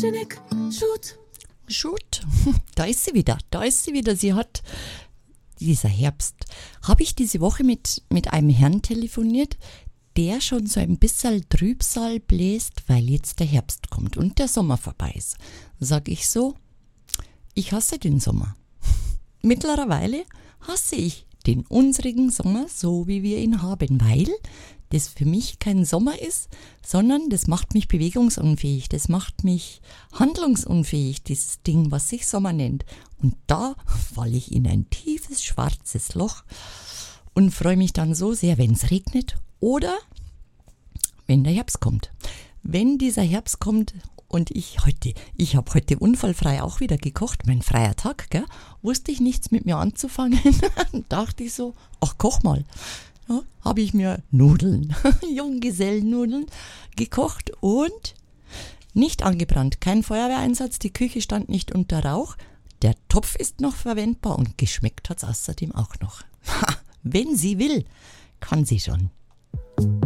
Janik, shoot. Shoot, da ist sie wieder. Sie hat, dieser Herbst, habe ich diese Woche mit einem Herrn telefoniert, der schon so ein bisschen Trübsal bläst, weil jetzt der Herbst kommt und der Sommer vorbei ist. Sag ich so, ich hasse den Sommer. Mittlerweile hasse ich den unsrigen Sommer, so wie wir ihn haben, weil das für mich kein Sommer ist, sondern das macht mich bewegungsunfähig, das macht mich handlungsunfähig, dieses Ding, was sich Sommer nennt. Und da falle ich in ein tiefes, schwarzes Loch und freue mich dann so sehr, wenn es regnet oder wenn der Herbst kommt. Wenn dieser Herbst kommt und ich habe heute unfallfrei auch wieder gekocht, mein freier Tag, gell, wusste ich nichts mit mir anzufangen, dachte ich so, ach, koch mal. Ja, habe ich mir Nudeln, Junggesellennudeln gekocht und nicht angebrannt, kein Feuerwehreinsatz, die Küche stand nicht unter Rauch, der Topf ist noch verwendbar und geschmeckt hat's außerdem auch noch. Wenn sie will, kann sie schon.